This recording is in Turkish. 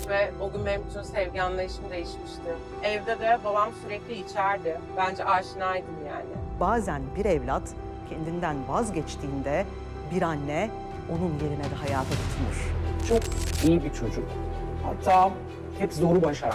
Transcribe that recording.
ve o gün benim bütün sevgi anlayışım değişmişti. Evde de babam sürekli içerdi. Bence aşinaydım yani. Bazen bir evlat kendinden vazgeçtiğinde bir anne onun yerine de hayata tutunur. Çok iyi bir çocuk. Hatta hep zoru başaran.